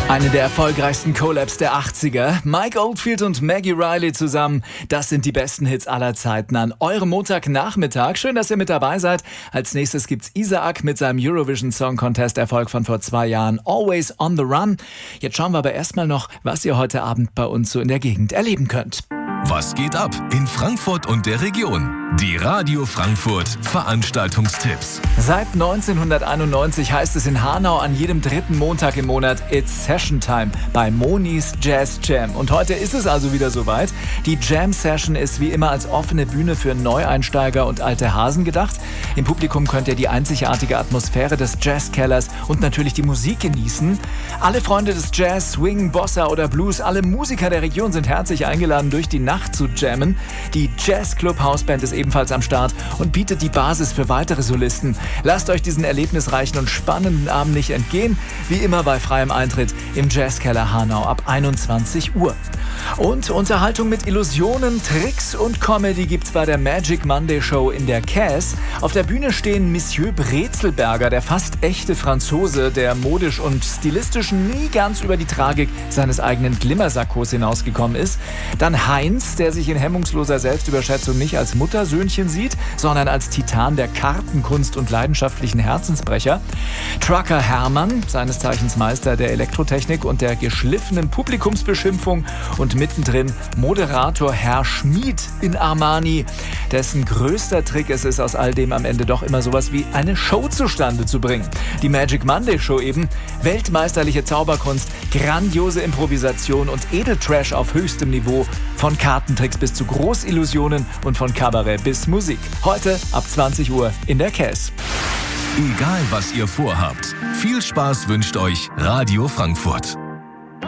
Eine der erfolgreichsten Collabs der 80er. Mike Oldfield und Maggie Riley zusammen. Das sind die besten Hits aller Zeiten an eurem Montagnachmittag. Schön, dass ihr mit dabei seid. Als nächstes gibt's Isaac mit seinem Eurovision Song Contest Erfolg von vor 2 Jahren. Always on the Run. Jetzt schauen wir aber erstmal noch, was ihr heute Abend bei uns so in der Gegend erleben könnt. Was geht ab in Frankfurt und der Region? Die Radio Frankfurt Veranstaltungstipps. Seit 1991 heißt es in Hanau an jedem 3. Montag im Monat It's Session Time bei Monis Jazz Jam. Und heute ist es also wieder soweit. Die Jam Session ist wie immer als offene Bühne für Neueinsteiger und alte Hasen gedacht. Im Publikum könnt ihr die einzigartige Atmosphäre des Jazzkellers und natürlich die Musik genießen. Alle Freunde des Jazz, Swing, Bossa oder Blues, alle Musiker der Region sind herzlich eingeladen, durch die Nacht zu jammen. Die Jazz Club Hausband ist ebenfalls am Start und bietet die Basis für weitere Solisten. Lasst euch diesen erlebnisreichen und spannenden Abend nicht entgehen. Wie immer bei freiem Eintritt im Jazzkeller Hanau ab 21 Uhr. Und Unterhaltung mit Illusionen, Tricks und Comedy gibt's bei der Magic Monday Show in der Caisse. Auf der Bühne stehen Monsieur Brezelberger, der fast echte Franzose, der modisch und stilistisch nie ganz über die Tragik seines eigenen Glimmersackos hinausgekommen ist. Dann Heinz, der sich in hemmungsloser Selbstüberschätzung nicht als Muttersöhnchen sieht, sondern als Titan der Kartenkunst und leidenschaftlichen Herzensbrecher. Trucker Hermann, seines Zeichens Meister der Elektrotechnik und der geschliffenen Publikumsbeschimpfung, und mittendrin Moderator Herr Schmid in Armani, dessen größter Trick es ist, aus all dem am Ende doch immer sowas wie eine Show zustande zu bringen. Die Magic Monday Show eben, weltmeisterliche Zauberkunst, grandiose Improvisation und Edeltrash auf höchstem Niveau, von Kartentricks bis zu Großillusionen und von Kabarett bis Musik. Heute ab 20 Uhr in der Caisse. Egal was ihr vorhabt, viel Spaß wünscht euch Radio Frankfurt.